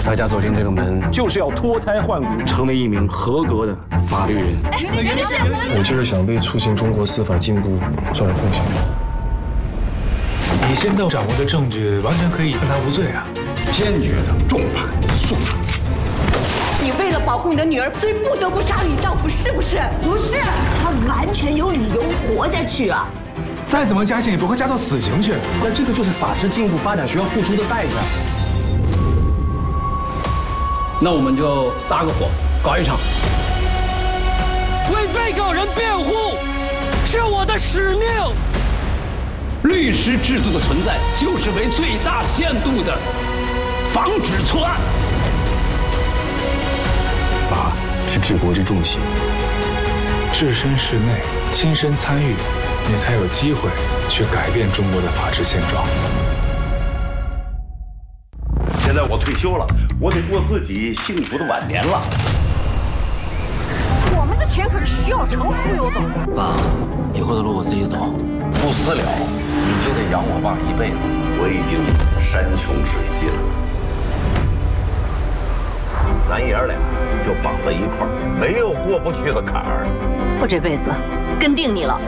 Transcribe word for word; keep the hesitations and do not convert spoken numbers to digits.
大家走进这个门，就是要脱胎换骨，成为一名合格的法律人。 哎，袁律师， 我就是想为促进中国司法进步做点贡献。 你现在掌握的证据完全可以判他无罪啊！ 坚决的重判速处。 你为了保护你的女儿，所以不得不杀了你丈夫，是不是？ 不是，他完全有理由活下去啊！ 再怎么加刑也不会加到死刑去。 那这个就是法治进步发展需要付出的代价。那我们就搭个伙，搞一场。 为被告人辩护是我的使命。 律师制度的存在，就是为最大限度的防止错案。 法是治国之重器， 置身事内，亲身参与，你才有机会去改变中国的法治现状。 现在我退休了，我得过自己幸福的晚年了。 我们的钱可是徐小成忽悠走的。 爸，以后的路我自己走。 不私了，你就得养我爸一辈子。我已经山穷水尽了，咱爷儿俩就绑在一块儿，没有过不去的坎儿。 我这辈子跟定你了。